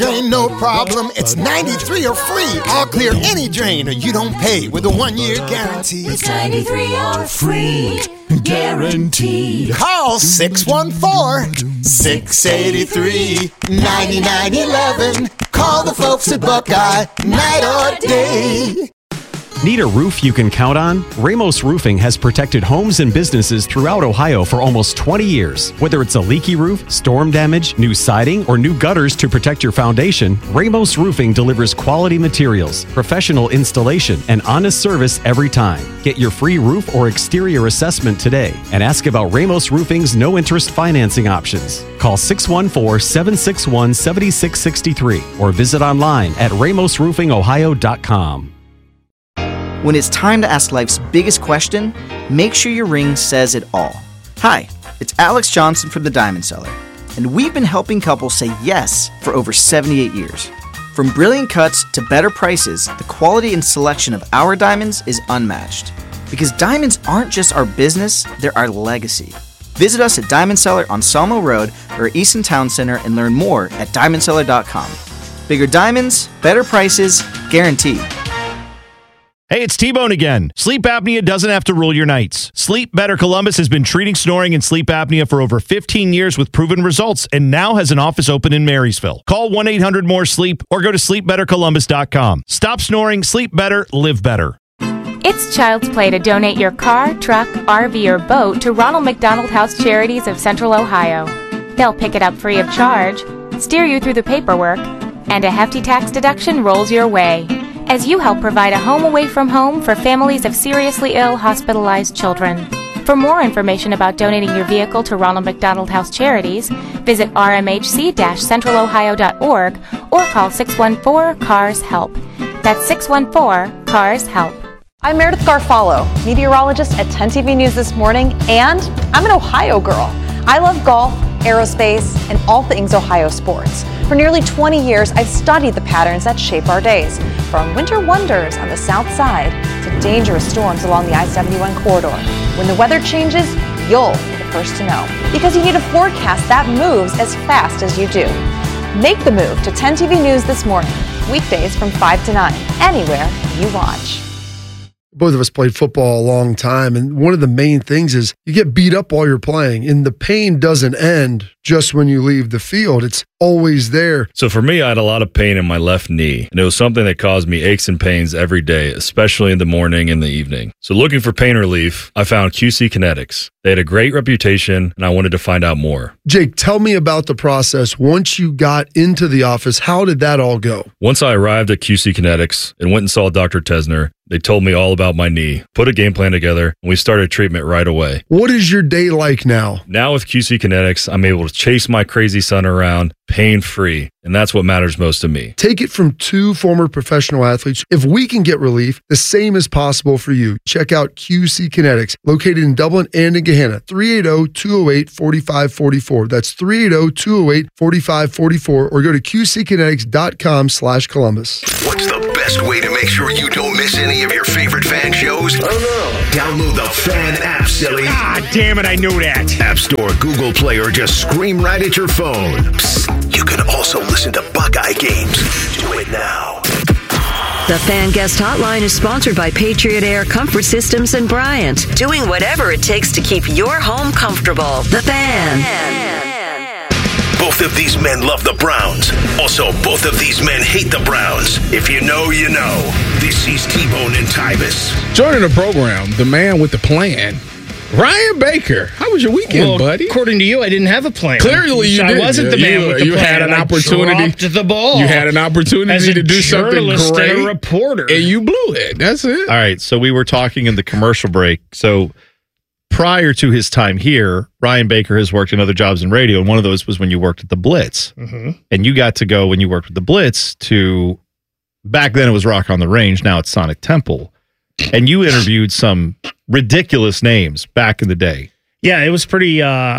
Ain't no problem, it's 93 or free. I'll clear any drain or you don't pay with a 1-year guarantee. It's 93 or free, guaranteed. Call 614-683-9911. Call the folks at Buckeye, night or day. Need a roof you can count on? Ramos Roofing has protected homes and businesses throughout Ohio for almost 20 years. Whether it's a leaky roof, storm damage, new siding, or new gutters to protect your foundation, Ramos Roofing delivers quality materials, professional installation, and honest service every time. Get your free roof or exterior assessment today and ask about Ramos Roofing's no-interest financing options. Call 614-761-7663 or visit online at ramosroofingohio.com. When it's time to ask life's biggest question, make sure your ring says it all. Hi, it's Alex Johnson from The Diamond Seller, and we've been helping couples say yes for over 78 years. From brilliant cuts to better prices, the quality and selection of our diamonds is unmatched. Because diamonds aren't just our business, they're our legacy. Visit us at Diamond Seller on Sawmill Road or Easton Town Center and learn more at diamondseller.com. Bigger diamonds, better prices, guaranteed. Hey, it's T-Bone again. Sleep apnea doesn't have to rule your nights. Sleep Better Columbus has been treating snoring and sleep apnea for over 15 years with proven results and now has an office open in Marysville. Call 1-800-MORE-SLEEP or go to sleepbettercolumbus.com. Stop snoring, sleep better, live better. It's Child's Play to donate your car, truck, RV, or boat to Ronald McDonald House Charities of Central Ohio. They'll pick it up free of charge, steer you through the paperwork, and a hefty tax deduction rolls your way as you help provide a home away from home for families of seriously ill, hospitalized children. For more information about donating your vehicle to Ronald McDonald House Charities, visit rmhc-centralohio.org or call 614-CARS-HELP. That's 614-CARS-HELP. I'm Meredith Garfalo, meteorologist at 10 TV News This Morning, and I'm an Ohio girl. I love golf, aerospace, and all things Ohio sports. For nearly 20 years, I've studied the patterns that shape our days, from winter wonders on the south side to dangerous storms along the I-71 corridor. When the weather changes, you'll be the first to know, because you need a forecast that moves as fast as you do. Make the move to 10 TV News This Morning, weekdays from 5 to 9, anywhere you watch. Both of us played football a long time, and one of the main things is you get beat up while you're playing, and the pain doesn't end just when you leave the field. It's always there. So for me, I had a lot of pain in my left knee, and it was something that caused me aches and pains every day, especially in the morning and the evening. So looking for pain relief, I found QC Kinetics. They had a great reputation, and I wanted to find out more. Jake, tell me about the process. Once you got into the office, how did that all go? Once I arrived at QC Kinetics and went and saw Dr. Tesner, they told me all about my knee, put a game plan together, and we started treatment right away. What is your day like now? Now with QC Kinetics, I'm able to chase my crazy son around pain-free, and that's what matters most to me. Take it from two former professional athletes. If we can get relief, the same is possible for you. Check out QC Kinetics, located in Dublin and in Gahanna, 380-208-4544. That's 380-208-4544, or go to qckinetics.com/Columbus. What's the best way to make sure you don't miss any of your favorite fan shows? Oh no. Download the Fan app, silly. Ah, damn it, I knew that. App Store, Google Play, or just scream right at your phone. Psst, you can also listen to Buckeye games. Do it now. The Fan Guest Hotline is sponsored by Patriot Air Comfort Systems and Bryant, doing whatever it takes to keep your home comfortable. The Fan. Both of these men love the Browns. Also, both of these men hate the Browns. If you know, you know. This is T-Bone and Tyvis. Joining the program, the man with the plan, Ryan Baker. How was your weekend, buddy? According to you, I didn't have a plan. Clearly, you didn't. I wasn't the man with the plan. You had an opportunity. I dropped the ball. You had an opportunity to do something great. And a reporter. And you blew it. That's it. All right, so we were talking in the commercial break. So prior to his time here, Ryan Baker has worked in other jobs in radio, and one of those was when you worked at the Blitz. Mm-hmm. And you got to go, when you worked with the Blitz, to, back then it was Rock on the Range, now it's Sonic Temple. And you interviewed some ridiculous names back in the day. Yeah, it was pretty,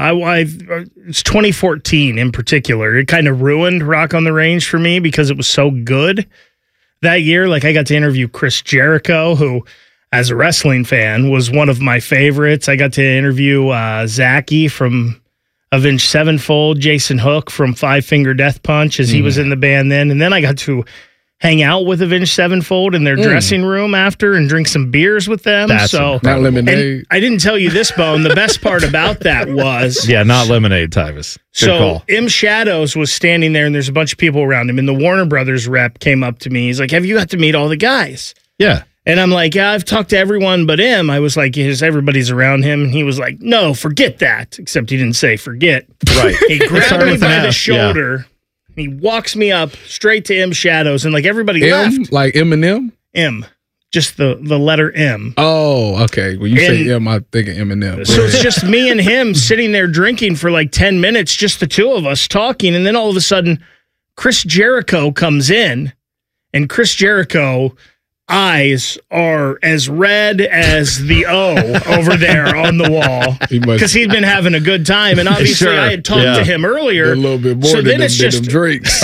it's 2014 in particular. It kind of ruined Rock on the Range for me because it was so good that year. Like, I got to interview Chris Jericho, who, as a wrestling fan, was one of my favorites. I got to interview Zachy from Avenged Sevenfold, Jason Hook from Five Finger Death Punch, as he was in the band then. And then I got to hang out with Avenged Sevenfold in their dressing room after and drink some beers with them. Not lemonade. I didn't tell you this, Bone. The best part about that was... Yeah, not lemonade, Tyvis. Good call. M. Shadows was standing there, and there's a bunch of people around him, and the Warner Brothers rep came up to me. He's like, have you got to meet all the guys? Yeah. And I'm like, yeah, I've talked to everyone but him. I was like, everybody's around him. And he was like, no, forget that. Except he didn't say forget. Right. He grabbed me by the shoulder. And he walks me up straight to M. Shadows. And like everybody left. Like Eminem? M. Just the letter M. Oh, okay. Well, you say M, I'm thinking Eminem. So it's just me and him sitting there drinking for like 10 minutes, just the two of us talking. And then all of a sudden, Chris Jericho comes in. And Chris Jericho... eyes are as red as the O over there on the wall because he'd been having a good time, and obviously I had talked to him earlier a little bit more so than then it's just drinks.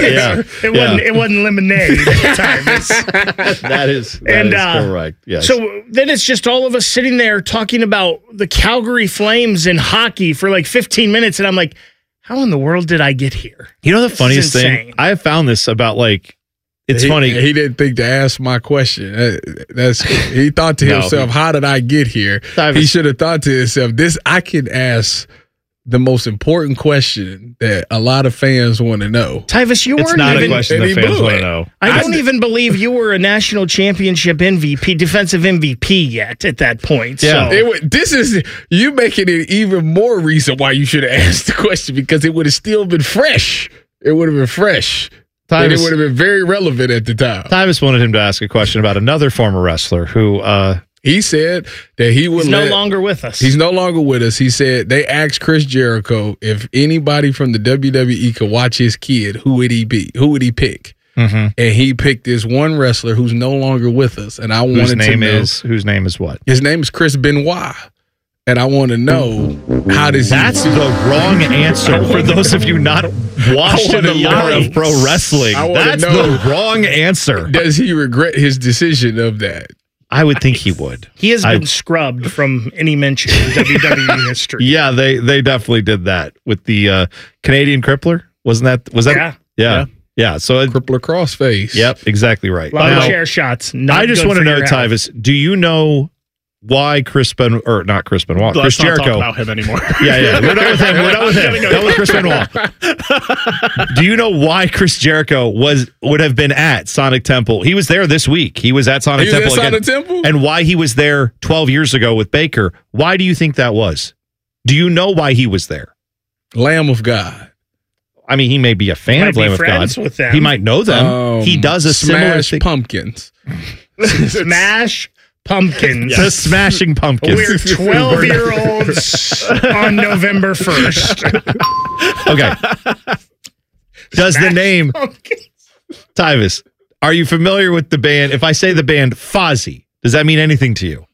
It wasn't lemonade at the time. That is correct. Yes. So then it's just all of us sitting there talking about the Calgary Flames and hockey for like 15 minutes, and I'm like, how in the world did I get here? You know the funniest thing? I have found this about like. It's funny. He didn't think to ask my question. He thought to himself, how did I get here? He should have thought to himself, I can ask the most important question that a lot of fans want to know. Tyvis, you weren't not a question that fans want to know. I don't even believe you were a national championship MVP, defensive MVP yet at that point. Yeah. So. This is you making it even more reason why you should have asked the question because it would have still been fresh. It would have been fresh. And it would have been very relevant at the time. Tyvis wanted him to ask a question about another former wrestler who he said that he would He's no longer with us. He's no longer with us. He said they asked Chris Jericho if anybody from the WWE could watch his kid, who would he be? Who would he pick? Mm-hmm. And he picked this one wrestler who's no longer with us. And I wanted to know whose name is what? His name is Chris Benoit. And I want to know That's the wrong answer for those of you not washed in the lore of pro wrestling. That's the wrong answer. Does he regret his decision of that? I would think he would. He has been scrubbed from any mention in WWE history. Yeah, they definitely did that with the Canadian Crippler. Was that? Yeah. So Crippler crossface. Yep, exactly right. A lot of chair shots. I just want to know, Tyvis, do you know why Chris Jericho. Let's not talk about him anymore. Yeah. We're done with him. That was Chris Benoit. Do you know why Chris Jericho would have been at Sonic Temple? He was there this week. He was at Sonic Temple again. And why he was there 12 years ago with Baker. Why do you think that was? Do you know why he was there? Lamb of God. I mean, he may be a fan of Lamb of God. With them. He might know them. He does a similar thing. Pumpkins. Smash Pumpkins. The Smashing Pumpkins. We're 12-year-olds on November 1st. Okay. Does the name Tyvis, are you familiar with the band? If I say the band Fozzy, does that mean anything to you?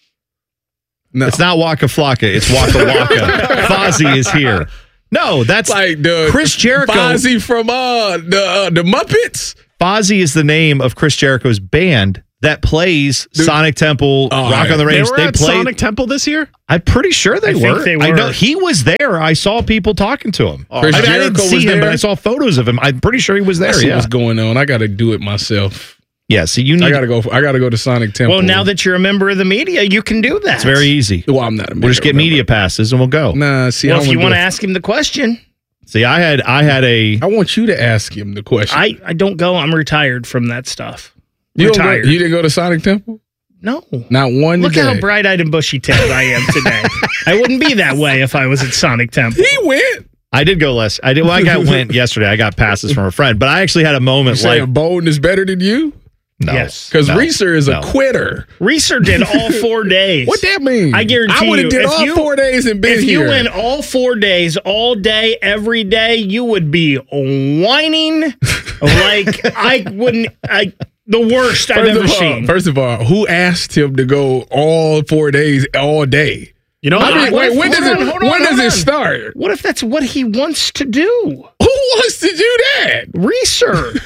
No. It's not Waka Flocka. It's Waka Waka. Fozzy is here. No, that's like the Chris Jericho. Fozzy from the Muppets. Fozzy is the name of Chris Jericho's band that plays Sonic Temple, Rock on the Range. They played Sonic Temple this year? I'm pretty sure they were. I know he was there. I saw people talking to him. I didn't see him, but I saw photos of him. I'm pretty sure he was there. I see what's going on. I got to do it myself. Yeah, so you need. I gotta go to Sonic Temple. Well, now that you're a member of the media, you can do that. It's very easy. Well, I'm not a member. We'll just get media passes and we'll go. Nah, see, well, if you want to ask him the question. See, I want you to ask him the question. I don't go. I'm retired from that stuff. You didn't go to Sonic Temple? No. Not one Look today. how bright-eyed and bushy-tailed I am today. I wouldn't be that way if I was at Sonic Temple. He went. I did go less. I went yesterday. I got passes from a friend, but I actually had a moment you like Bowden is better than you? No. Yes. Because Reeser is a quitter. Reeser did all 4 days. What that mean? I guarantee you. I would have did all 4 days and been here. If you went all 4 days, all day, every day, you would be whining like I wouldn't. The worst I've ever seen. First of all, who asked him to go all 4 days, all day? You know, when does it start? What if that's what he wants to do? Who wants to do that? Reeser.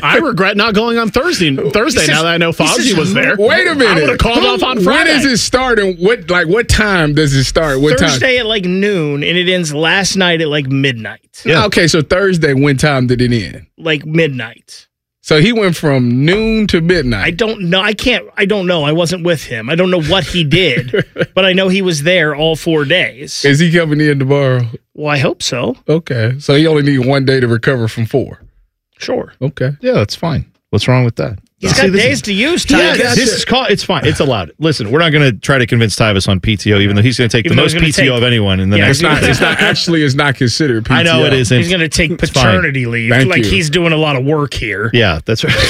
I regret not going on Thursday now that I know Fauci was there. Wait a minute. I would have called off on Friday. When does it start and what time does it start? What Thursday time? at like noon, and it ends last night at like midnight. Yeah. Okay, so Thursday, when time did it end? Like midnight. So he went from noon to midnight. I don't know. I don't know. I wasn't with him. I don't know what he did, but I know he was there all 4 days. Is he coming in tomorrow? Well, I hope so. Okay. So he only need 1 day to recover from 4. Sure. Okay. Yeah, that's fine. What's wrong with that? He's got days to use, Ty. Yeah, it's fine. It's allowed. Listen, we're not going to try to convince Tyvis on PTO, even though he's going to take the most PTO of anyone in the next. It's not considered PTO. I know it isn't. He's going to take paternity leave. Thank you. He's doing a lot of work here. Yeah, that's right.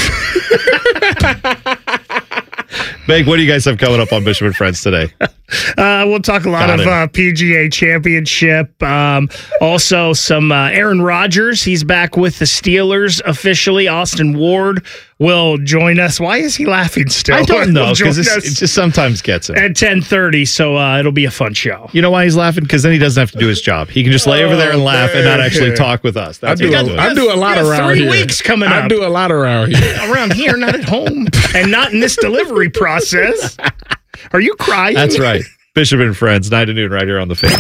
Meg, what do you guys have coming up on Bishop and Friends today? We'll talk a lot of PGA Championship. Also, some Aaron Rodgers. He's back with the Steelers officially. Austin Ward will join us. Why is he laughing still? I don't know, because it just sometimes gets him. At 10:30, so it'll be a fun show. You know why he's laughing? Because then he doesn't have to do his job. He can just lay over there and laugh and not actually talk with us. I do a lot around here. 3 weeks coming up. I do a lot around here. Around here, not at home, and not in this delivery process. Are you crying? That's right. Bishop and Friends, 9 to noon, right here on the Fan.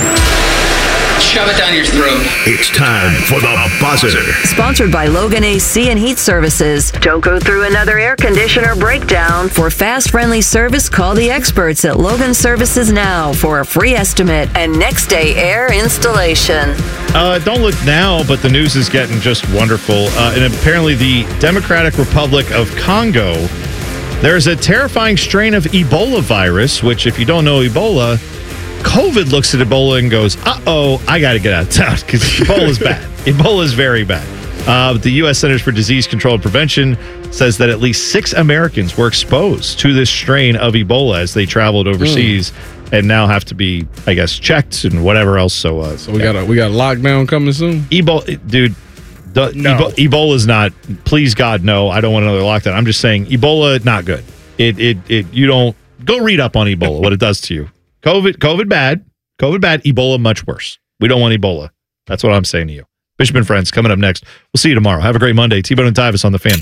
Shove it down your throat. It's time for the buzzer. Sponsored by Logan AC and Heat Services. Don't go through another air conditioner breakdown. For fast, friendly service, call the experts at Logan Services now for a free estimate and next day air installation. Don't look now, but the news is getting just wonderful. And apparently the Democratic Republic of Congo, there's a terrifying strain of Ebola virus, which if you don't know Ebola, COVID looks at Ebola and goes, uh-oh, I got to get out of town because Ebola is bad. Ebola is very bad. The U.S. Centers for Disease Control and Prevention says that at least 6 Americans were exposed to this strain of Ebola as they traveled overseas and now have to be, I guess, checked and whatever else. So we got a lockdown coming soon? Ebola, dude. No. Ebola's not. Please God, no. I don't want another lockdown. I'm just saying, Ebola not good. You don't go read up on Ebola. What it does to you. COVID bad. Ebola much worse. We don't want Ebola. That's what I'm saying to you. Bishop and Friends coming up next. We'll see you tomorrow. Have a great Monday. T-Bone and Tyvis on the Fan.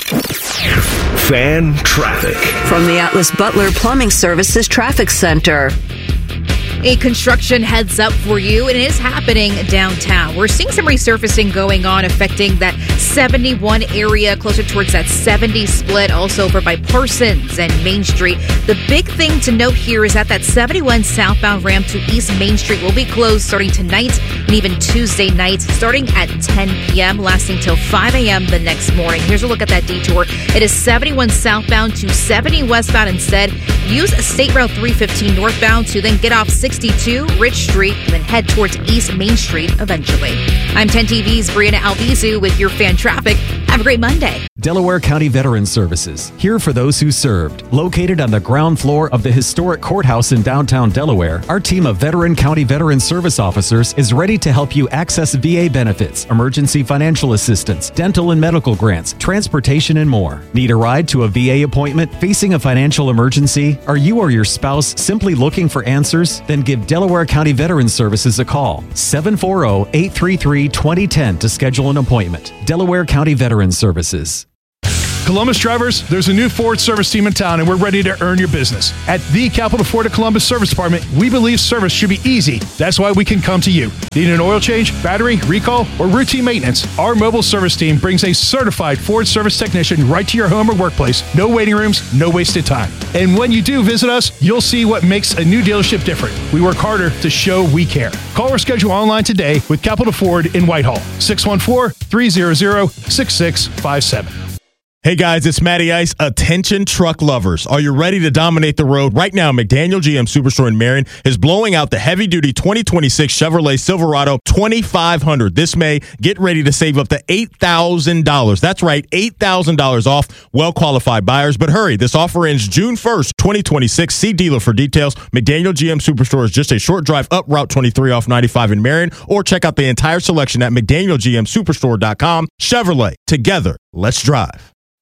Fan traffic from the Atlas Butler Plumbing Services Traffic Center. A construction heads up for you, and it is happening downtown. We're seeing some resurfacing going on, affecting that 71 area, closer towards that 70 split, also over by Parsons and Main Street. The big thing to note here is that 71 southbound ramp to East Main Street will be closed starting tonight and even Tuesday night, starting at 10 p.m., lasting till 5 a.m. the next morning. Here's a look at that detour. It is 71 southbound to 70 westbound instead. Use State Route 315 northbound to then get off 62 Rich Street and then head towards East Main Street eventually. I'm 10 TV's Brianna Albizu with your fan traffic. Have a great Monday. Delaware County Veterans Services, here for those who served. Located on the ground floor of the historic courthouse in downtown Delaware, our team of Veteran County Veterans Service officers is ready to help you access VA benefits, emergency financial assistance, dental and medical grants, transportation, and more. Need a ride to a VA appointment? Facing a financial emergency? Are you or your spouse simply looking for answers? Then give Delaware County Veterans Services a call. 740-833-2010 to schedule an appointment. Delaware County Veterans Services. Columbus drivers, there's a new Ford service team in town, and we're ready to earn your business. At the Capital Ford of Columbus Service Department, we believe service should be easy. That's why we can come to you. Need an oil change, battery, recall, or routine maintenance? Our mobile service team brings a certified Ford service technician right to your home or workplace. No waiting rooms, no wasted time. And when you do visit us, you'll see what makes a new dealership different. We work harder to show we care. Call or schedule online today with Capital Ford in Whitehall. 614-300-6657. Hey guys, it's Matty Ice. Attention truck lovers. Are you ready to dominate the road? Right now, McDaniel GM Superstore in Marion is blowing out the heavy-duty 2026 Chevrolet Silverado 2500 this May. Get ready to save up to $8,000. That's right, $8,000 off well-qualified buyers. But hurry, this offer ends June 1st, 2026. See dealer for details. McDaniel GM Superstore is just a short drive up Route 23 off 95 in Marion, or check out the entire selection at McDanielGMSuperstore.com. Chevrolet, together, let's drive.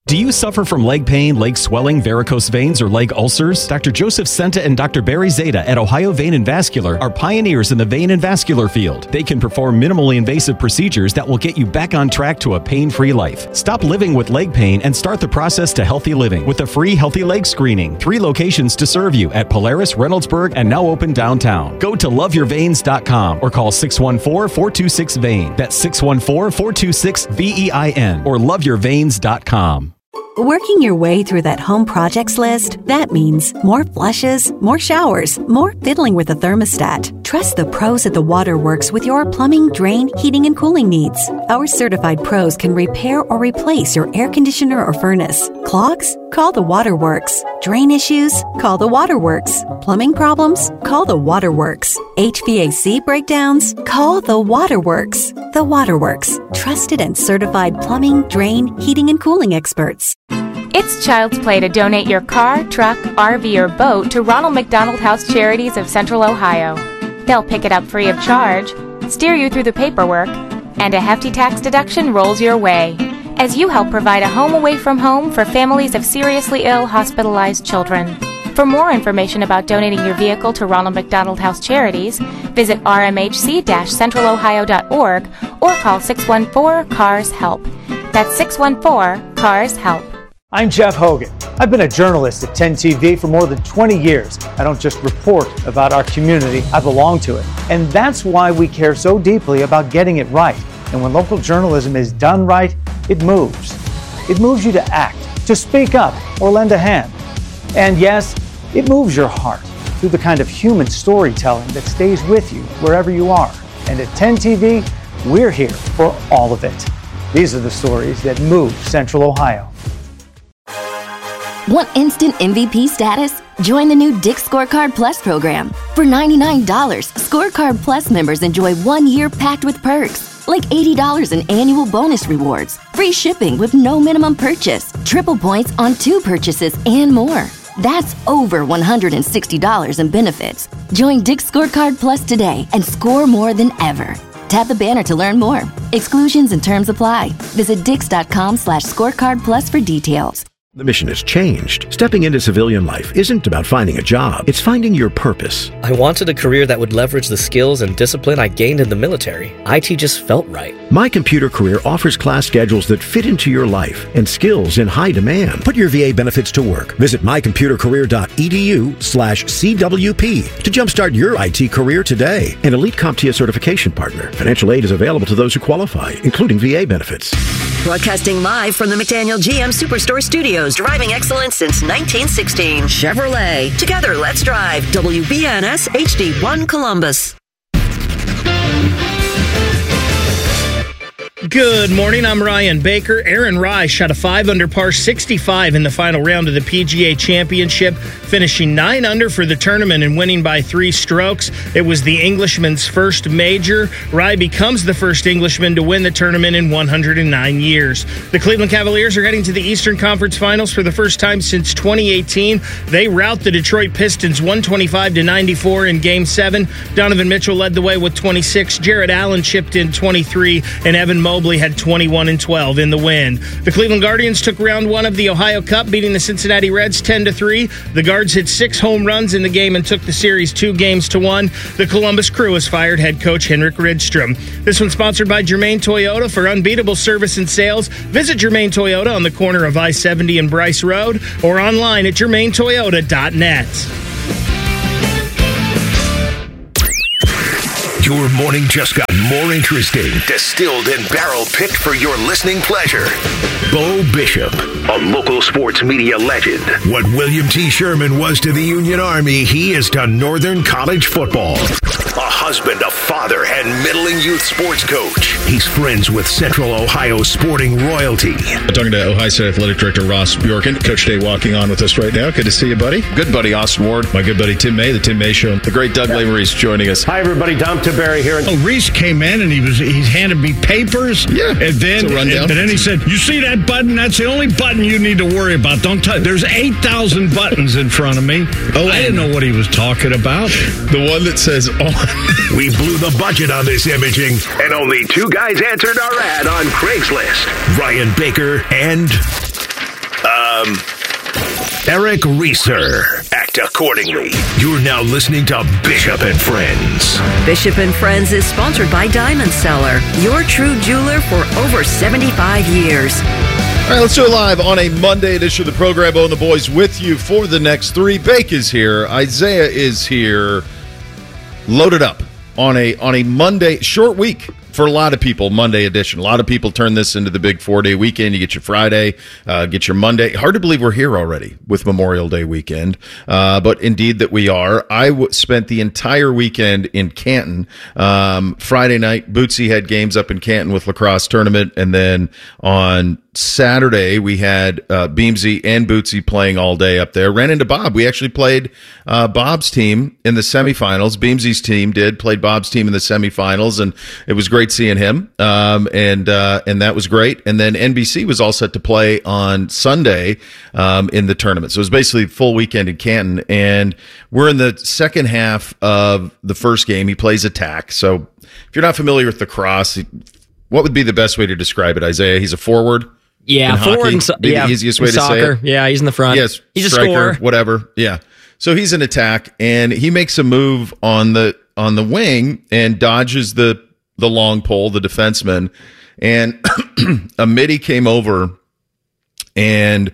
Do you suffer from leg pain, leg swelling, varicose veins, or leg ulcers? Dr. Joseph Senta and Dr. Barry Zeta at Ohio Vein and Vascular are pioneers in the vein and vascular field. They can perform minimally invasive procedures that will get you back on track to a pain-free life. Stop living with leg pain and start the process to healthy living with a free healthy leg screening. 3 locations to serve you at Polaris, Reynoldsburg, and now open downtown. Go to loveyourveins.com or call 614-426-VEIN. That's 614-426-VEIN or loveyourveins.com. Working your way through that home projects list, that means more flushes, more showers, more fiddling with the thermostat. Trust the pros at the Waterworks with your plumbing, drain, heating, and cooling needs. Our certified pros can repair or replace your air conditioner or furnace. Clogs? Call the Waterworks. Drain issues? Call the Waterworks. Plumbing problems? Call the Waterworks. HVAC breakdowns? Call the Waterworks. The Waterworks. Trusted and certified plumbing, drain, heating, and cooling experts. It's Child's Play to donate your car, truck, RV, or boat to Ronald McDonald House Charities of Central Ohio. They'll pick it up free of charge, steer you through the paperwork, and a hefty tax deduction rolls your way as you help provide a home away from home for families of seriously ill, hospitalized children. For more information about donating your vehicle to Ronald McDonald House Charities, visit rmhc-centralohio.org or call 614-CARS-HELP. That's 614-CARS-HELP. I'm Jeff Hogan. I've been a journalist at 10 TV for more than 20 years. I don't just report about our community, I belong to it. And that's why we care so deeply about getting it right. And when local journalism is done right, it moves. It moves you to act, to speak up, or lend a hand. And yes, it moves your heart through the kind of human storytelling that stays with you wherever you are. And at 10 TV, we're here for all of it. These are the stories that move Central Ohio. Want instant MVP status? Join the new Dick's Scorecard Plus program. For $99, Scorecard Plus members enjoy 1 year packed with perks, like $80 in annual bonus rewards, free shipping with no minimum purchase, triple points on 2 purchases, and more. That's over $160 in benefits. Join Dick's Scorecard Plus today and score more than ever. Tap the banner to learn more. Exclusions and terms apply. Visit dix.com/scorecardplus for details. The mission has changed. Stepping into civilian life isn't about finding a job. It's finding your purpose. I wanted a career that would leverage the skills and discipline I gained in the military. IT just felt right. My Computer Career offers class schedules that fit into your life and skills in high demand. Put your VA benefits to work. Visit mycomputercareer.edu/CWP to jumpstart your IT career today. An elite CompTIA certification partner. Financial aid is available to those who qualify, including VA benefits. Broadcasting live from the McDaniel GM Superstore Studios, driving excellence since 1916. Chevrolet. Together, let's drive. WBNS HD1 Columbus. Good morning, I'm Ryan Baker. Aaron Rai shot a 5-under par 65 in the final round of the PGA Championship, finishing 9 under for the tournament and winning by 3 strokes. It was the Englishman's first major. Rai becomes the first Englishman to win the tournament in 109 years. The Cleveland Cavaliers are heading to the Eastern Conference Finals for the first time since 2018. They rout the Detroit Pistons 125-94 in Game 7. Donovan Mitchell led the way with 26. Jared Allen chipped in 23, and Evan Mobley had 21 and 12 in the win. The Cleveland Guardians took round 1 of the Ohio Cup, beating the Cincinnati Reds 10-3. The Guards hit 6 home runs in the game and took the series 2-1. The Columbus Crew has fired head coach Henrik Rydstrom. This one's sponsored by Germain Toyota. For unbeatable service and sales, visit Germain Toyota on the corner of I-70 and Bryce Road or online at germaintoyota.net. Your morning just got more interesting. Distilled and barrel-picked for your listening pleasure. Bo Bishop, a local sports media legend. What William T. Sherman was to the Union Army, he is to Northern College football. A husband, a father, and middling youth sports coach. He's friends with Central Ohio sporting royalty. Talking to Ohio State Athletic Director Ross Bjorken. Coach Day walking on with us right now. Good to see you, buddy. Good buddy, Austin Ward. My good buddy Tim May, the Tim May Show. The great Doug Lavery's joining us. Hi, everybody. Dom Tiberi here. Oh, Reese came in and he handed me papers. Yeah. And then he said, "You see that button? That's the only button you need to worry about. Don't touch. There's 8,000 buttons in front of me." Oh, I didn't know what he was talking about. The one that says on. We blew the budget on this imaging, and only 2 guys answered our ad on Craigslist. Ryan Baker and Eric Reeser. Act accordingly. You're now listening to Bishop and Friends. Bishop and Friends is sponsored by Diamond Seller, your true jeweler for over 75 years. All right, let's do it live on a Monday edition of the program. Bo and the boys with you for the next 3. Bake is here. Isaiah is here. Loaded up on a Monday, short week for a lot of people, Monday edition. A lot of people turn this into the big 4-day weekend. You get your Friday, get your Monday. Hard to believe we're here already with Memorial Day weekend, but indeed that we are. I spent the entire weekend in Canton. Friday night, Bootsy had games up in Canton with lacrosse tournament, and then on Saturday, we had Beamsy and Bootsy playing all day up there. Ran into Bob. We actually played Bob's team in the semifinals. Beamsy's team played Bob's team in the semifinals, and it was great seeing him. And that was great. And then NBC was all set to play on Sunday in the tournament. So it was basically a full weekend in Canton. And we're in the second half of the first game. He plays attack. So if you're not familiar with lacrosse, what would be the best way to describe it, Isaiah? He's a forward. Yeah, forward. The easiest way to soccer. say it. Yeah, he's in the front. Yes, he's striker, a scorer. Whatever. Yeah. So he's an attack, and he makes a move on the wing and dodges the long pole, the defenseman, and a midi came over, and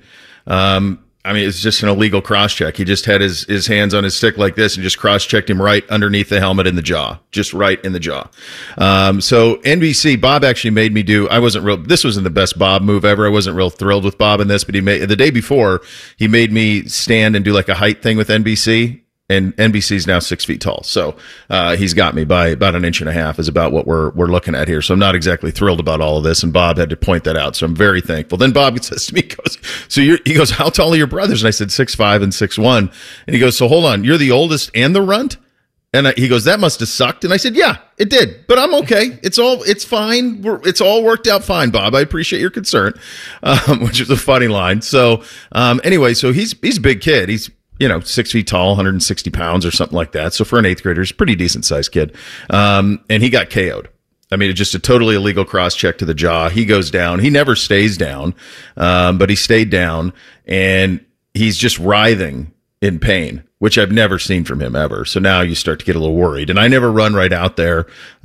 it's just an illegal cross check. He just had his hands on his stick like this and just cross checked him right underneath the helmet in the jaw, just right in the jaw. So NBC, Bob actually made me this wasn't the best Bob move ever. I wasn't real thrilled with Bob in this, but the day before, he made me stand and do like a height thing with NBC. And NBC's now 6 feet tall. So he's got me by about 1.5 inches is about what we're looking at here. So I'm not exactly thrilled about all of this. And Bob had to point that out. So I'm very thankful. Then Bob says to me, he goes, how tall are your brothers? And I said 6'5" and 6'1". And he goes, so hold on, you're the oldest and the runt? And he goes, that must have sucked. And I said, yeah, it did, but I'm okay. It's fine. It's all worked out fine, Bob. I appreciate your concern, which is a funny line. So anyway, so he's a big kid. He's 6 feet tall, 160 pounds or something like that. So for an 8th grader, he's a pretty decent sized kid. And he got KO'd. I mean, it's just a totally illegal cross check to the jaw. He goes down. He never stays down, but he stayed down, and he's just writhing in pain, which I've never seen from him ever. So now you start to get a little worried. And I never run right out there.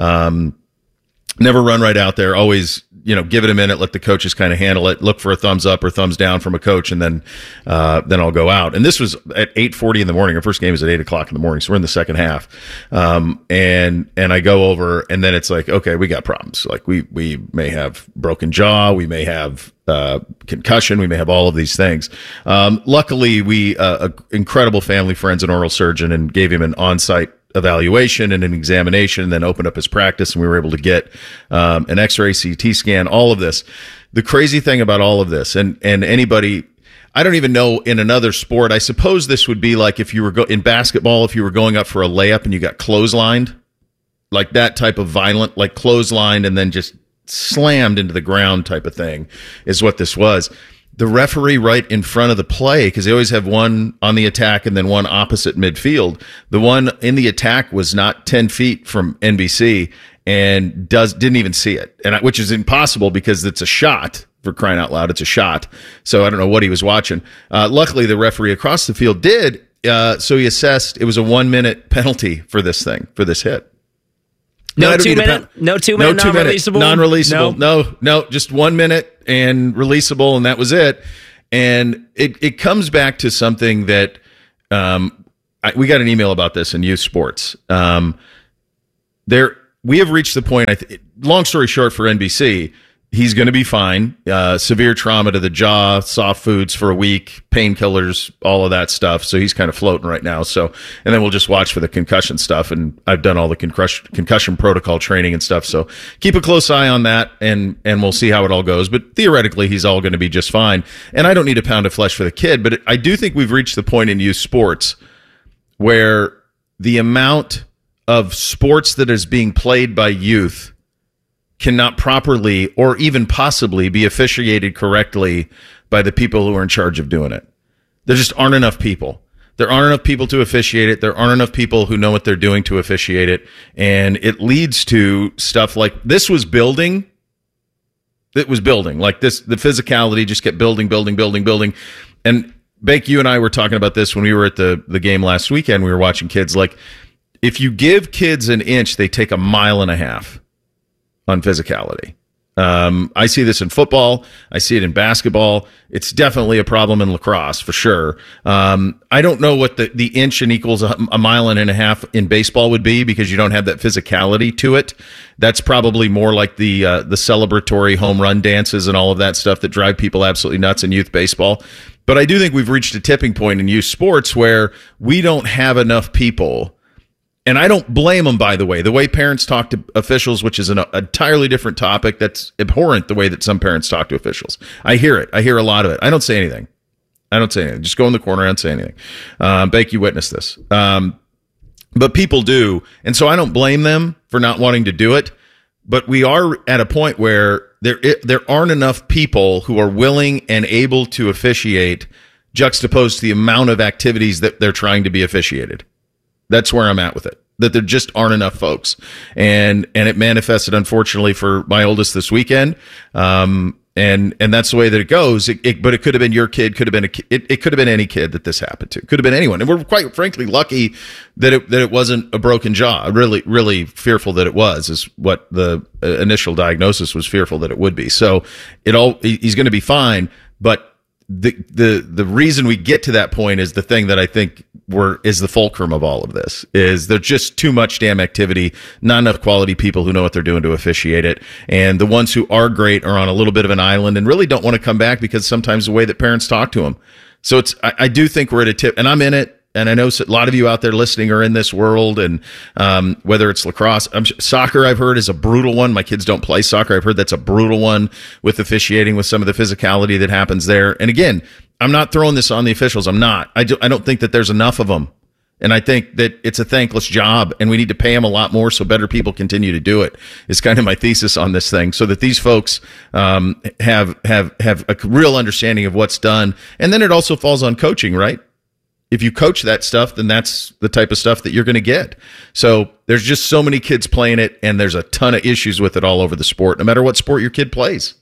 Always, give it a minute, let the coaches kind of handle it, look for a thumbs up or thumbs down from a coach, and then I'll go out. And this was at 8:40 in the morning. Our first game was at 8 o'clock in the morning. So we're in the second half. And I go over, and then it's like, okay, we got problems. Like we may have broken jaw. We may have concussion. We may have all of these things. Luckily, we, incredible family friends, an oral surgeon, and gave him an on-site evaluation and an examination, and then opened up his practice, and we were able to get an X-ray, CT scan, all of this. The crazy thing about all of this, and anybody, I don't even know in another sport, I suppose this would be like if you were in basketball, if you were going up for a layup and you got clotheslined, like that type of violent, like clotheslined and then just slammed into the ground type of thing is what this was. The referee right in front of the play, because they always have one on the attack and then one opposite midfield. The one in the attack was not 10 feet from NBC and didn't even see it, which is impossible because it's a shot. For crying out loud, it's a shot. So I don't know what he was watching. Luckily, the referee across the field did. So he assessed it was a 1-minute penalty for this hit. No 2 minute non-releasable? Non-releasable. No, just 1 minute and releasable, and that was it. And it comes back to something that we got an email about this in youth sports. We have reached the point, long story short for NBC, he's going to be fine. Severe trauma to the jaw, soft foods for a week, painkillers, all of that stuff. So he's kind of floating right now. So, and then we'll just watch for the concussion stuff. And I've done all the concussion protocol training and stuff. So keep a close eye on that, and we'll see how it all goes. But theoretically, he's all going to be just fine. And I don't need a pound of flesh for the kid, but I do think we've reached the point in youth sports where the amount of sports that is being played by youth cannot properly or even possibly be officiated correctly by the people who are in charge of doing it. There just aren't enough people. There aren't enough people to officiate it. There aren't enough people who know what they're doing to officiate it. And it leads to stuff like this was building. It was building like this. The physicality just kept building. and Bake, you and I were talking about this when we were at the game last weekend. We were watching kids. Like, if you give kids an inch, they take 1.5 miles on physicality. I see this in football. I see it in basketball. It's definitely a problem in lacrosse for sure. I don't know what the inch and equals 1.5 miles in baseball would be, because you don't have that physicality to it. That's probably more like the celebratory home run dances and all of that stuff that drive people absolutely nuts in youth baseball. But I do think we've reached a tipping point in youth sports where we don't have enough people. And I don't blame them, by the way parents talk to officials, which is an entirely different topic. That's abhorrent, the way that some parents talk to officials. I hear it. I hear a lot of it. I don't say anything. Just go in the corner and don't say anything. Bake, you witnessed this. But people do. And so I don't blame them for not wanting to do it. But we are at a point where there aren't enough people who are willing and able to officiate, juxtaposed to the amount of activities that they're trying to be officiated. That's where I'm at with it, that there just aren't enough folks. And it manifested, unfortunately, for my oldest this weekend. And that's the way that it goes. But it could have been your kid, could have been it could have been any kid that this happened to. Could have been anyone. And we're quite frankly lucky that it wasn't a broken jaw. Really, really fearful that it was, is what the initial diagnosis was fearful that it would be. So he's going to be fine. But the reason we get to that point is the thing that I think is the fulcrum of all of this, is there's just too much damn activity, not enough quality people who know what they're doing to officiate it. And the ones who are great are on a little bit of an island and really don't want to come back because sometimes the way that parents talk to them. So I do think we're at a tip, and I'm in it. And I know a lot of you out there listening are in this world, and whether it's lacrosse, soccer, I've heard, is a brutal one. My kids don't play soccer. I've heard that's a brutal one with officiating, with some of the physicality that happens there. And again, I'm not throwing this on the officials. I'm not. I don't think that there's enough of them. And I think that it's a thankless job, and we need to pay them a lot more so better people continue to do it, is kind of my thesis on this thing, so that these folks have a real understanding of what's done. And then it also falls on coaching, right? If you coach that stuff, then that's the type of stuff that you're going to get. So there's just so many kids playing it, and there's a ton of issues with it all over the sport, no matter what sport your kid plays.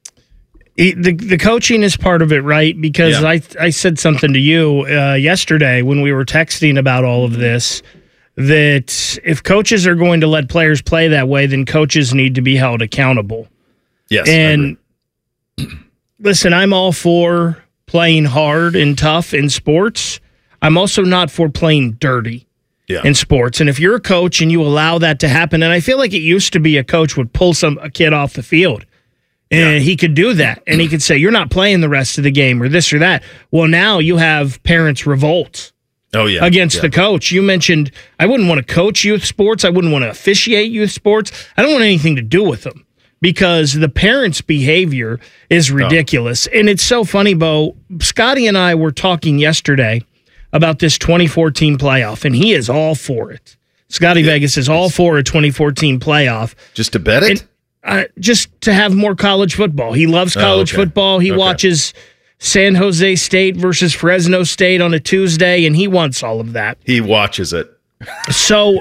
The coaching is part of it, right? Because I said something to you yesterday when we were texting about all of this, that if coaches are going to let players play that way, then coaches need to be held accountable. Yes. And listen, I'm all for playing hard and tough in sports. I'm also not for playing dirty in sports. And if you're a coach and you allow that to happen, and I feel like it used to be a coach would pull a kid off the field, and he could do that, and he could say, you're not playing the rest of the game or this or that. Well, now you have parents revolt against the coach. You mentioned, I wouldn't want to coach youth sports. I wouldn't want to officiate youth sports. I don't want anything to do with them, because the parents' behavior is ridiculous. And it's so funny, Bo. Scotty and I were talking yesterday about this 2014 playoff, and he is all for it. Scotty Vegas is all for a 2014 playoff. Just to bet it? Just to have more college football. He loves college football. He watches San Jose State versus Fresno State on a Tuesday, and he wants all of that. He watches it. So,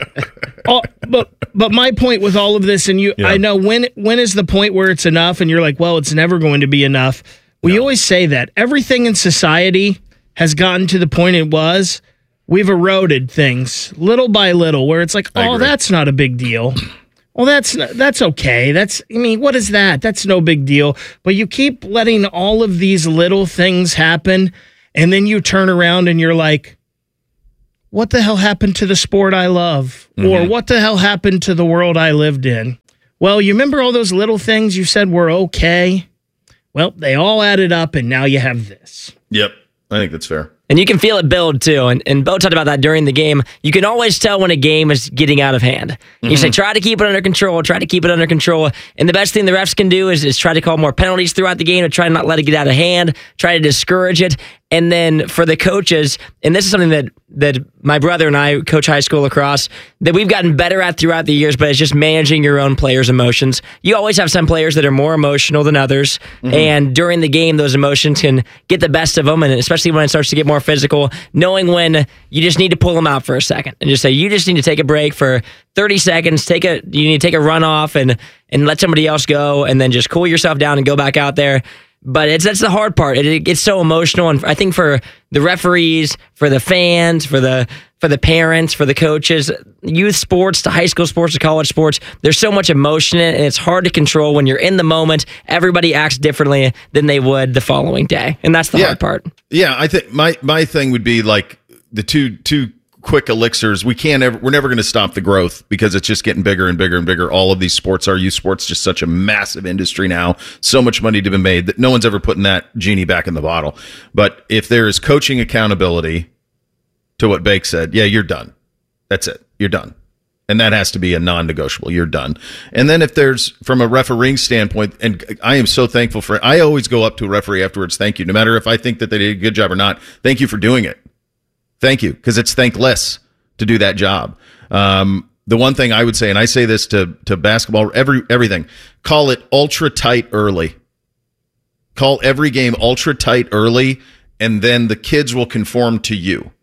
but my point with all of this, and I know when is the point where it's enough, and you're like, well, it's never going to be enough. We always say that. Everything in society has gotten to the point we've eroded things little by little, where it's like, that's not a big deal. Well, that's okay. What is that? That's no big deal. But you keep letting all of these little things happen, and then you turn around and you're like, what the hell happened to the sport I love? Mm-hmm. Or what the hell happened to the world I lived in? Well, you remember all those little things you said were okay? Well, they all added up, and now you have this. Yep. I think that's fair. And you can feel it build, too. And Bo talked about that during the game. You can always tell when a game is getting out of hand. Mm-hmm. You say, try to keep it under control, try to keep it under control. And the best thing the refs can do is try to call more penalties throughout the game, to try to not let it get out of hand, try to discourage it. And then for the coaches, and this is something that my brother and I coach high school lacrosse, that we've gotten better at throughout the years, but it's just managing your own players' emotions. You always have some players that are more emotional than others, and during the game, those emotions can get the best of them, and especially when it starts to get more physical, knowing when you just need to pull them out for a second and just say, you just need to take a break for 30 seconds, you need to take a run off and let somebody else go, and then just cool yourself down and go back out there. But that's the hard part. It gets so emotional, and I think for the referees, for the fans, for the parents, for the coaches, youth sports to high school sports to college sports, there's so much emotion in it, and it's hard to control when you're in the moment. Everybody acts differently than they would the following day, and that's the hard part. Yeah, I think my thing would be like the two quick elixirs. We're never going to stop the growth because it's just getting bigger and bigger and bigger. All of these sports are youth sports, just such a massive industry now. So much money to be made that no one's ever putting that genie back in the bottle. But if there is coaching accountability to what Bake said, yeah, you're done. That's it. You're done. And that has to be a non-negotiable. You're done. And then if there's, from a refereeing standpoint, and I am so thankful for it, I always go up to a referee afterwards, thank you. No matter if I think that they did a good job or not, thank you for doing it. Thank you, because it's thankless to do that job. The one thing I would say, and I say this to basketball, everything, call it ultra tight early. Call every game ultra tight early, and then the kids will conform to you.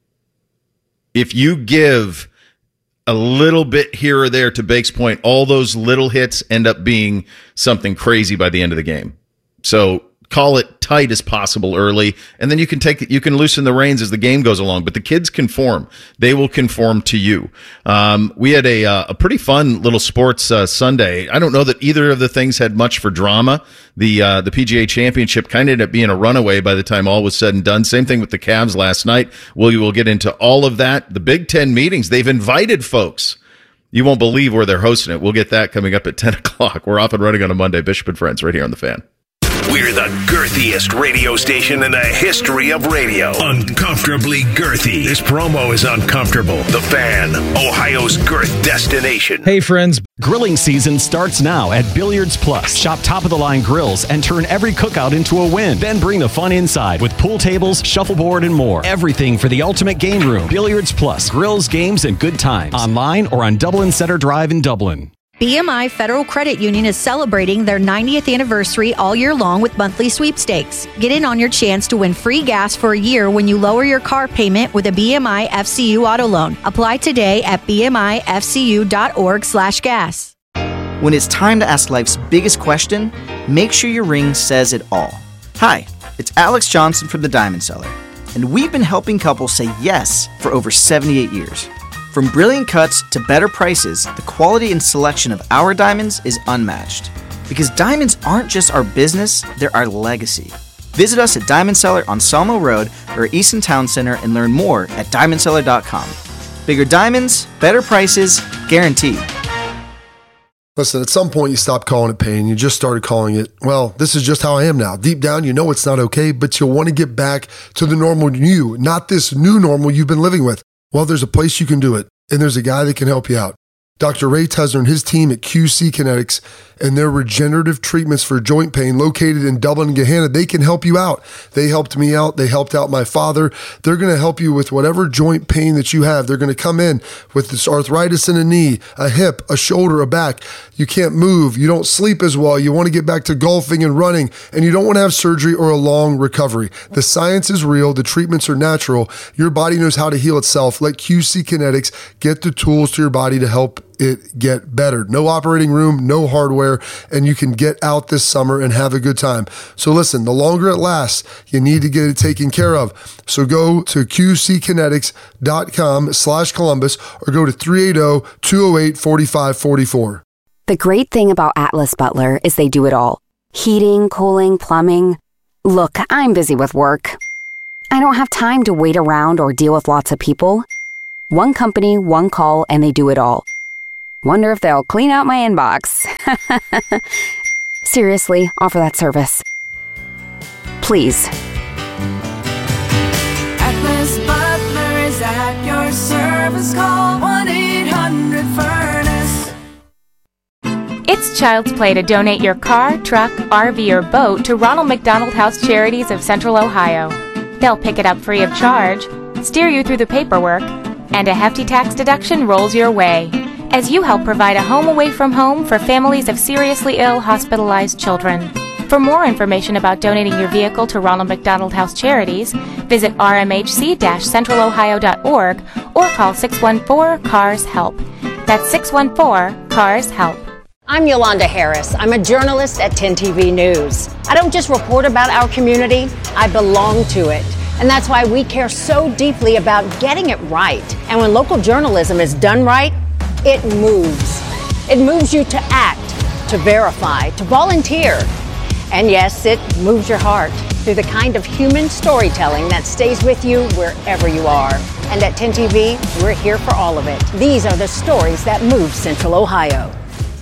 If you give a little bit here or there, to Bake's point, all those little hits end up being something crazy by the end of the game. So call it tight as possible early, and then you can loosen the reins as the game goes along. But the kids conform; they will conform to you. We had a pretty fun little sports Sunday. I don't know that either of the things had much for drama. The PGA Championship kind of ended up being a runaway by the time all was said and done. Same thing with the Cavs last night. We'll get into all of that. The Big Ten meetings, they've invited folks. You won't believe where they're hosting it. We'll get that coming up at 10 o'clock. We're off and running on a Monday. Bishop and Friends right here on The Fan. We're the girthiest radio station in the history of radio. Uncomfortably girthy. This promo is uncomfortable. The Fan, Ohio's girth destination. Hey, friends. Grilling season starts now at Billiards Plus. Shop top-of-the-line grills and turn every cookout into a win. Then bring the fun inside with pool tables, shuffleboard, and more. Everything for the ultimate game room. Billiards Plus. Grills, games, and good times. Online or on Dublin Center Drive in Dublin. BMI Federal Credit Union is celebrating their 90th anniversary all year long with monthly sweepstakes. Get in on your chance to win free gas for a year when you lower your car payment with a BMI FCU auto loan. Apply today at bmifcu.org/gas. When it's time to ask life's biggest question, make sure your ring says it all. Hi, it's Alex Johnson from The Diamond Seller, and we've been helping couples say yes for over 78 years. From brilliant cuts to better prices, the quality and selection of our diamonds is unmatched. Because diamonds aren't just our business, they're our legacy. Visit us at Diamond Seller on Salmo Road or Easton Town Center and learn more at diamondseller.com. Bigger diamonds, better prices, guaranteed. Listen, at some point you stopped calling it pain. You just started calling it, well, this is just how I am now. Deep down, you know it's not okay, but you'll want to get back to the normal you, not this new normal you've been living with. Well, there's a place you can do it, and there's a guy that can help you out. Dr. Ray Tesner and his team at QC Kinetics and their regenerative treatments for joint pain located in Dublin and Gahanna, they can help you out. They helped me out. They helped out my father. They're going to help you with whatever joint pain that you have. They're going to come in with this arthritis in a knee, a hip, a shoulder, a back. You can't move. You don't sleep as well. You want to get back to golfing and running, and you don't want to have surgery or a long recovery. The science is real. The treatments are natural. Your body knows how to heal itself. Let QC Kinetics get the tools to your body to help it get better. No operating room, no hardware, and you can get out this summer and have a good time. So listen, the longer it lasts, you need to get it taken care of. So go to qckinetics.com/Columbus or go to 380-208-4544. The great thing about Atlas Butler is they do it all. Heating, cooling, plumbing. Look, I'm busy with work. I don't have time to wait around or deal with lots of people. One company, one call, and they do it all. Wonder if they'll clean out my inbox. Seriously, offer that service. Please. Atlas Butler is at your service. Call 1-800-FURNACE. It's child's play to donate your car, truck, RV, or boat to Ronald McDonald House Charities of Central Ohio. They'll pick it up free of charge, steer you through the paperwork, and a hefty tax deduction rolls your way as you help provide a home away from home for families of seriously ill, hospitalized children. For more information about donating your vehicle to Ronald McDonald House Charities, visit rmhc-centralohio.org or call 614-CARS-HELP. That's 614-CARS-HELP. I'm Yolanda Harris. I'm a journalist at 10 TV News. I don't just report about our community, I belong to it. And that's why we care so deeply about getting it right. And when local journalism is done right, it moves. It moves you to act, to verify, to volunteer. And yes, it moves your heart through the kind of human storytelling that stays with you wherever you are. And at 10 TV, we're here for all of it. These are the stories that move Central Ohio.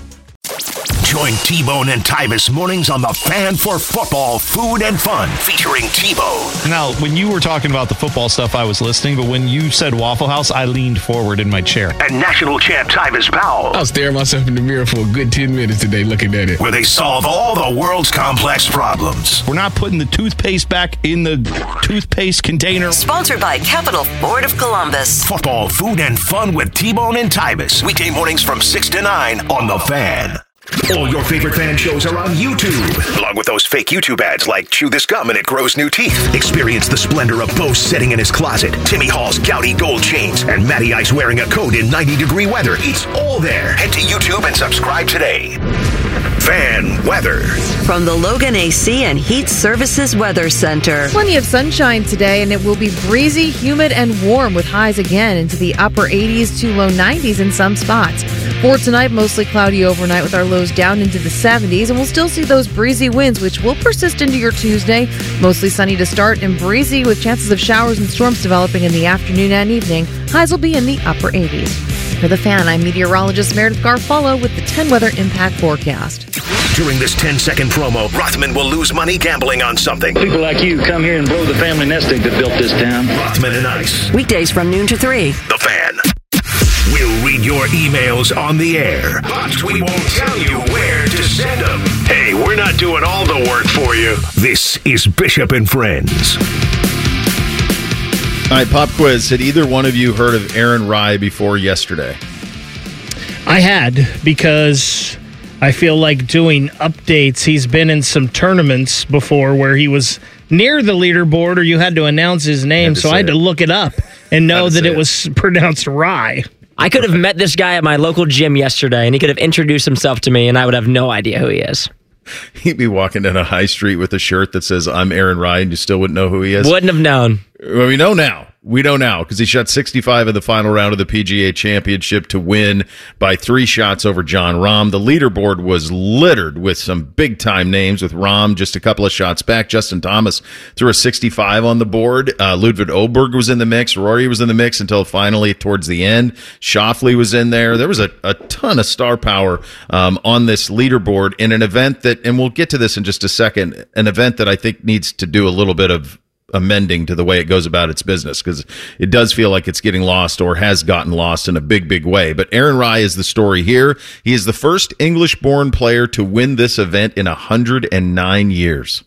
Join T-Bone and Tyvis mornings on The Fan for football, food, and fun, featuring T-Bone. Now, when you were talking about the football stuff, I was listening, but when you said Waffle House, I leaned forward in my chair. And national champ Tyvis Powell. I was staring myself in the mirror for a good 10 minutes today looking at it. Where they solve all the world's complex problems. We're not putting the toothpaste back in the toothpaste container. Sponsored by Capital Ford of Columbus. Football, food, and fun with T-Bone and Tyvis. Weekday mornings from 6 to 9 on The Fan. All your favorite fan shows are on YouTube, along with those fake YouTube ads like Chew This Gum and It Grows New Teeth. Experience the splendor of Bo sitting in his closet, Timmy Hall's gouty gold chains, and Matty Ice wearing a coat in 90-degree weather. It's all there. Head to YouTube and subscribe today. Fan weather. From the Logan AC and Heat Services Weather Center. Plenty of sunshine today, and it will be breezy, humid, and warm with highs again into the upper 80s to low 90s in some spots. For tonight, mostly cloudy overnight with our lows down into the 70s, and we'll still see those breezy winds, which will persist into your Tuesday. Mostly sunny to start and breezy with chances of showers and storms developing in the afternoon and evening. Highs will be in the upper 80s. For The Fan, I'm meteorologist Meredith Garfolo with the 10 Weather Impact Forecast. During this 10-second promo, Rothman will lose money gambling on something. People like you come here and blow the family nest egg that built this town. Rothman and Ice. Weekdays from noon to 3. The Fan. We'll read your emails on the air, but we won't tell you where to send them. Hey, we're not doing all the work for you. This is Bishop and Friends. All right, pop quiz. Had either one of you heard of Aaron Rye before yesterday? I had, because I feel like doing updates. He's been in some tournaments before where he was near the leaderboard or you had to announce his name, so I had to look it up and know that it was pronounced Rye. I could have met this guy at my local gym yesterday, and he could have introduced himself to me, and I would have no idea who he is. He'd be walking down a high street with a shirt that says, "I'm Aaron Rye," and you still wouldn't know who he is? Wouldn't have known. Well, we know now. We know now because he shot 65 in the final round of the PGA Championship to win by 3 shots over John Rahm. The leaderboard was littered with some big-time names, with Rahm just a couple of shots back. Justin Thomas threw a 65 on the board. Ludwig Oberg was in the mix. Rory was in the mix until finally towards the end. Schauffele was in there. There was a ton of star power on this leaderboard in an event that, and we'll get to this in just a second, an event that I think needs to do a little bit of amending to the way it goes about its business, because it does feel like it's getting lost or has gotten lost in a big, big way. But Aaron Rye is the story here. He is the first English-born player to win this event in 109 years.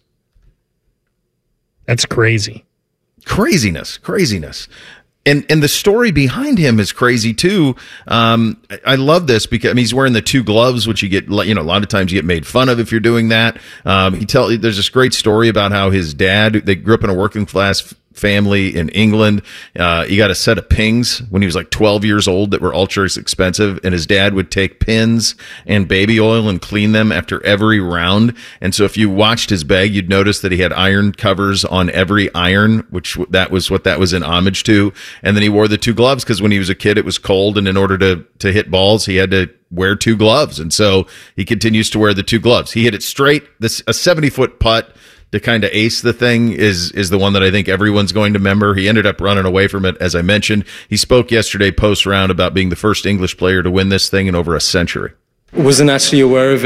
That's crazy. Craziness. And the story behind him is crazy too. I love this because he's wearing the 2 gloves, which you get, a lot of times you get made fun of if you're doing that. There's this great story about how his dad, they grew up in a working class family in England. He got a set of pings when he was like 12 years old that were ultra expensive, and his dad would take pins and baby oil and clean them after every round. And so if you watched his bag, you'd notice that he had iron covers on every iron, which that was what that was in homage to. And then he wore the 2 gloves because when he was a kid, it was cold, and in order to hit balls, he had to wear 2 gloves. And so he continues to wear the 2 gloves. He hit it straight. A 70-foot putt to kind of ace the thing is the one that I think everyone's going to remember. He ended up running away from it, as I mentioned. He spoke yesterday post-round about being the first English player to win this thing in over a century. Wasn't actually aware of it.